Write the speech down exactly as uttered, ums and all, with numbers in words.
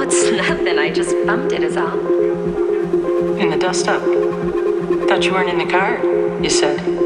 it's nothing. I just bumped it is all. In the dust up. Thought you weren't in the car, you said.